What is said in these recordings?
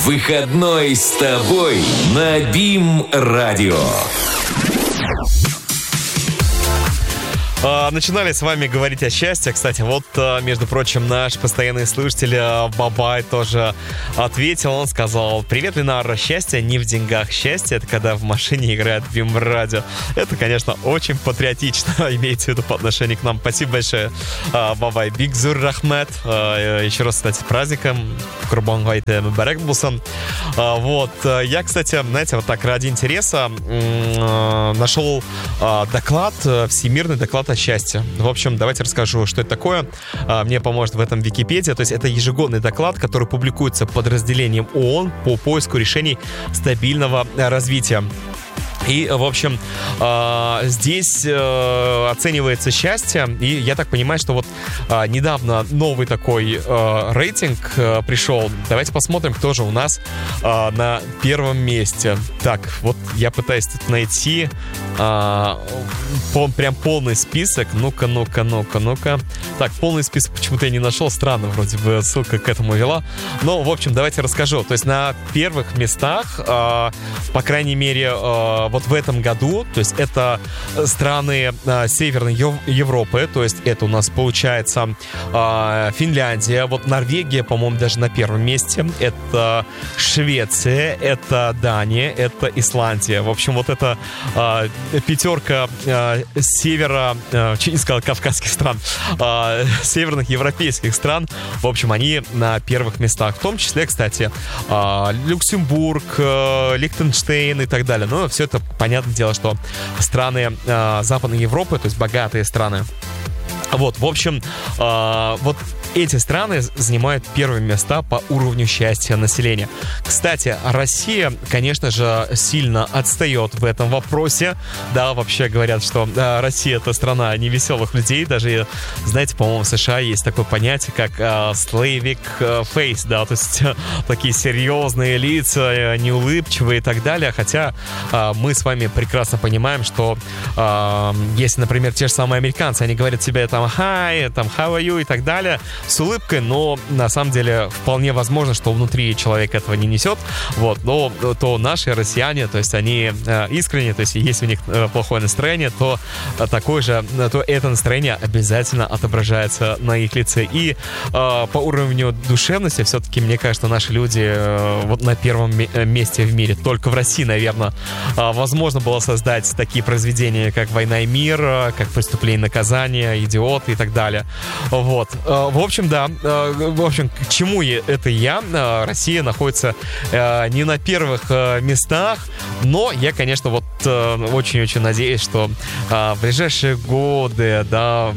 Выходной с тобой на БИМ-радио. Начинали с вами говорить о счастье. Кстати, вот, между прочим, наш постоянный слушатель Бабай тоже ответил. Он сказал: привет, Ленар, счастье не в деньгах. Счастье — это когда в машине играет БИМ-радио. Это, конечно, очень патриотично, имеется в виду по отношению к нам. Спасибо большое, Бабай. Бигзур Рахмет. Еще раз, кстати, с праздником. Курбан Гайте Мубарак Булсан. Вот. Я, кстати, знаете, вот так ради интереса нашел доклад, всемирный доклад о счастье. В общем, давайте расскажу, что это такое. Мне поможет в этом Википедия. То есть это ежегодный доклад, который публикуется подразделением ООН по поиску решений стабильного развития. И, в общем, здесь оценивается счастье. И я так понимаю, что вот недавно новый такой рейтинг пришел. Давайте посмотрим, кто же у нас на первом месте. Так, вот я пытаюсь тут найти прям полный список. Ну-ка. Так, полный список почему-то я не нашел. Странно, вроде бы ссылка к этому вела. Но, в общем, давайте расскажу. То есть на первых местах, по крайней мере, вот в этом году, то есть это страны Северной Европы, то есть это у нас получается Финляндия, вот Норвегия, по-моему, даже на первом месте, это Швеция, это Дания, это Исландия. В общем, вот это пятерка севера, чуть не сказал кавказских стран, северных европейских стран, в общем, они на первых местах, в том числе, кстати, Люксембург, Лихтенштейн и так далее. Но все это, понятное дело, что страны Западной Европы, то есть богатые страны. Вот, в общем, вот эти страны занимают первые места по уровню счастья населения. Кстати, Россия, конечно же, сильно отстает в этом вопросе. Да, вообще говорят, что Россия — это страна невеселых людей. Даже, знаете, по-моему, в США есть такое понятие, как slavic face, да, то есть такие серьезные лица, неулыбчивые и так далее. Хотя мы с вами прекрасно понимаем, что если, например, те же самые американцы, они говорят себе там hi, там how are you и так далее, с улыбкой, но на самом деле вполне возможно, что внутри человек этого не несет, вот, но то наши россияне, то есть они искренне, то есть если у них плохое настроение, то то это настроение обязательно отображается на их лице. И по уровню душевности все-таки, мне кажется, наши люди вот на первом месте в мире. Только в России, наверное, возможно было создать такие произведения, как «Война и мир», как «Преступление и наказание», «Идиот» и так далее. Вот. В общем, да. В общем, к чему это я? Россия находится не на первых местах, но я, конечно, вот очень-очень надеюсь, что в ближайшие годы, да,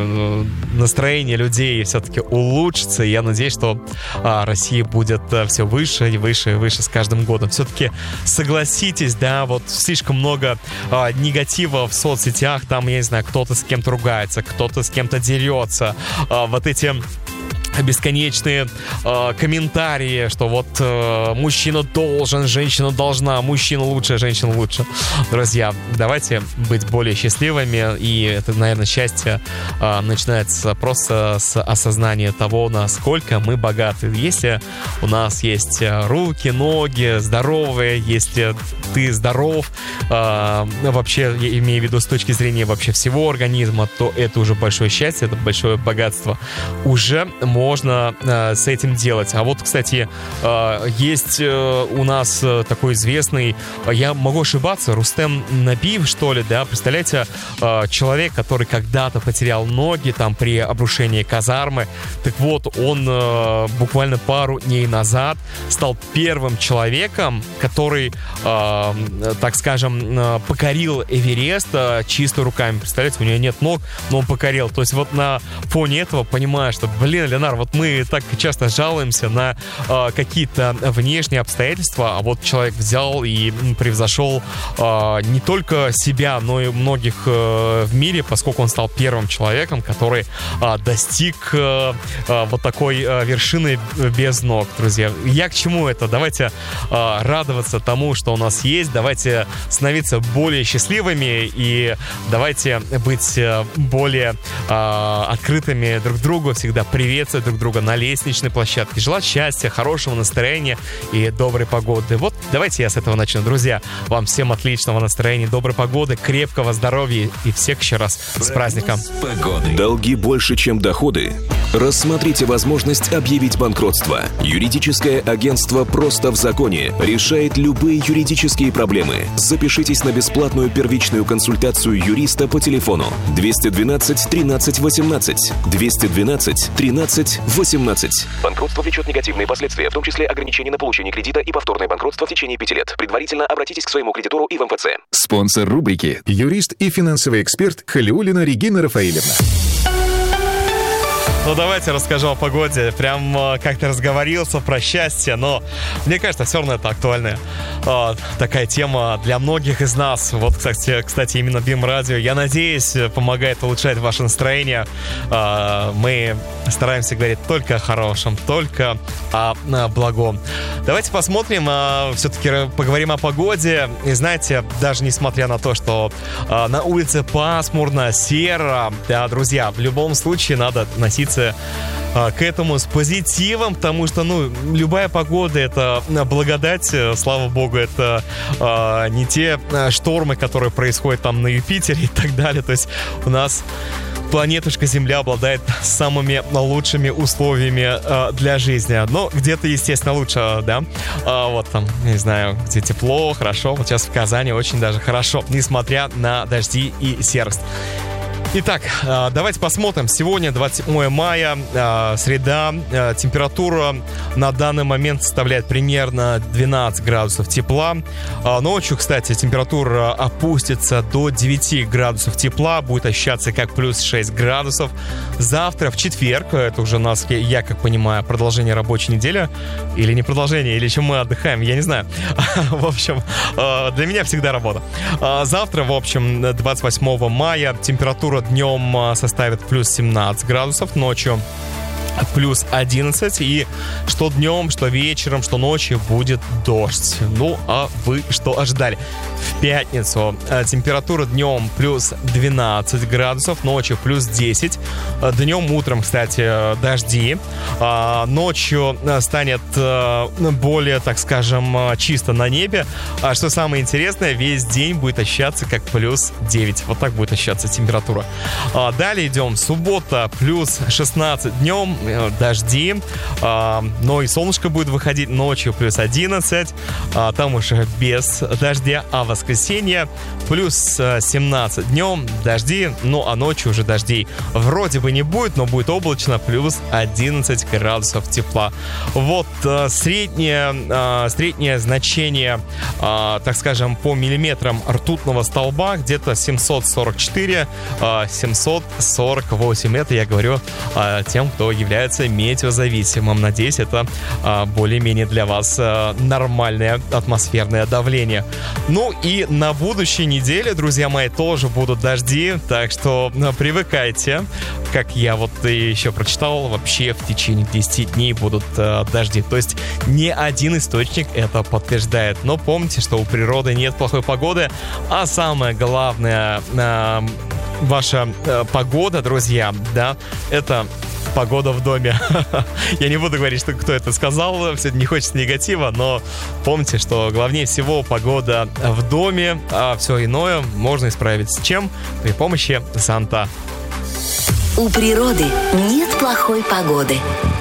настроение людей все-таки улучшится. И я надеюсь, что Россия будет все выше и выше и выше с каждым годом. Все-таки согласитесь, да, вот слишком много негатива в соцсетях. Там, я не знаю, кто-то с кем-то ругается, кто-то с кем-то дерется. Вот эти бесконечные комментарии, что вот мужчина должен, женщина должна, мужчина лучше, женщина лучше. Друзья, давайте быть более счастливыми, и это, наверное, счастье начинается просто с осознания того, насколько мы богаты. Если у нас есть руки, ноги здоровые, если ты здоров, вообще, я имею в виду с точки зрения вообще всего организма, то это уже большое счастье, это большое богатство. Уже можно с этим делать. А вот, кстати, есть у нас такой известный, я могу ошибаться, Рустем Набиев, что ли, да, представляете, человек, который когда-то потерял ноги там при обрушении казармы. Так вот, он буквально пару дней назад стал первым человеком, который, так скажем, покорил Эверест чисто руками. Представляете, у него нет ног, но он покорил. То есть вот на фоне этого понимаю, что, блин, Ленар, вот мы так часто жалуемся на какие-то внешние обстоятельства, а вот человек взял и превзошел не только себя, но и многих в мире, поскольку он стал первым человеком, который достиг вот такой вершины без ног, друзья. Я к чему это? Давайте радоваться тому, что у нас есть, давайте становиться более счастливыми и давайте быть более открытыми друг к другу, всегда приветствовать поддерживать друг друга на лестничной площадке, желать счастья, хорошего настроения и доброй погоды. Вот давайте я с этого начну. Друзья, вам всем отличного настроения, доброй погоды, крепкого здоровья и всех еще раз с праздником. Долги больше, чем доходы? Рассмотрите возможность объявить банкротство. Юридическое агентство «Просто в законе» решает любые юридические проблемы. Запишитесь на бесплатную первичную консультацию юриста по телефону 212 13 18. 212 13 18. Банкротство влечет негативные последствия, в том числе ограничения на получение кредита и повторное банкротство в течение 5 лет. Предварительно обратитесь к своему кредитору и в МФЦ. Спонсор рубрики — юрист и финансовый эксперт Халиуллина Регина Рафаэлевна. Ну, давайте расскажу о погоде. Прям как-то разговорился про счастье, но мне кажется, все равно это актуальная такая тема для многих из нас. Вот, кстати, именно BIM Radio, я надеюсь, помогает улучшать ваше настроение. Мы стараемся говорить только о хорошем, только о благом. Давайте посмотрим, все-таки поговорим о погоде. И знаете, даже несмотря на то, что на улице пасмурно, серо, да, друзья, в любом случае надо относиться к этому с позитивом, потому что, любая погода — это благодать, слава богу, это не те штормы, которые происходят там на Юпитере и так далее. То есть у нас планетушка Земля обладает самыми лучшими условиями для жизни. Но где-то, естественно, лучше, да? Вот там, не знаю, где тепло, хорошо. Вот сейчас в Казани очень даже хорошо, несмотря на дожди и серость. Итак, давайте посмотрим. Сегодня 27 мая, среда. Температура на данный момент составляет примерно 12 градусов тепла. Ночью, кстати, температура опустится до 9 градусов тепла. Будет ощущаться как плюс 6 градусов. Завтра, в четверг, это уже у нас, я как понимаю, продолжение рабочей недели. Или не продолжение, или чем мы отдыхаем, я не знаю. В общем, для меня всегда работа. Завтра, в общем, 28 мая, температура днем составит плюс 17 градусов, ночью плюс 11, и что днем, что вечером, что ночью будет дождь. Ну, а вы что ожидали? В пятницу температура днем плюс 12 градусов, ночью плюс 10. Днем, утром, кстати, дожди. Ночью станет более, так скажем, чисто на небе. А что самое интересное, весь день будет ощущаться как плюс 9. Вот так будет ощущаться температура. Далее идем. Суббота плюс 16 днем, дожди, но и солнышко будет выходить ночью плюс 11, там уже без дождя, а воскресенье плюс 17 днем, дожди, ну а ночью уже дождей вроде бы не будет, но будет облачно, плюс 11 градусов тепла. Вот среднее значение, так скажем, по миллиметрам ртутного столба где-то 744, 748. Это я говорю тем, кто является метеозависимым. Надеюсь, это более-менее для вас нормальное атмосферное давление. Ну и на будущей неделе, друзья мои, тоже будут дожди, так что привыкайте. Как я вот еще прочитал, вообще в течение 10 дней будут дожди. То есть ни один источник это подтверждает. Но помните, что у природы нет плохой погоды, а самое главное, ваша погода, друзья, да, это погода в доме. Я не буду говорить, что кто это сказал, все не хочется негатива, но помните, что главнее всего погода в доме, а все иное можно исправить с чем? При помощи зонта. У природы нет плохой погоды.